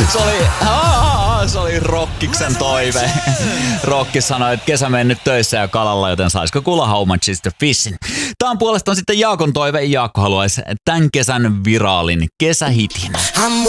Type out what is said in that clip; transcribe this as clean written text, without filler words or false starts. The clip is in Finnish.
Se oli Rokkiksen toive. Rokki sanoi, että kesä mennyt töissä ja kalalla, joten saisiko kuulla How Much Is The Fishin'. Tämä on puolestaan sitten Jaakon toive. Jaakko haluaisi tämän kesän viraalin kesähitin.